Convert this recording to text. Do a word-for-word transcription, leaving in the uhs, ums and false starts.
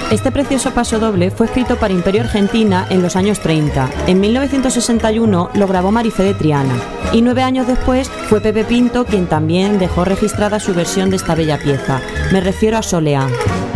Este precioso pasodoble fue escrito para Imperio Argentina en los años treinta. En mil novecientos sesenta y uno lo grabó Marifé de Triana y nueve años después fue Pepe Pinto quien también dejó registrada su versión de esta bella pieza. Me refiero a Soleá.